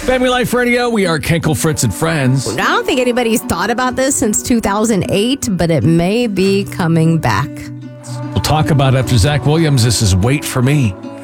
Family Life Radio, we are Kenkel, Fritz, and Friends. I don't think anybody's thought about this since 2008, but it may be coming back. We'll talk about it after Zach Williams. This is Wait For Me.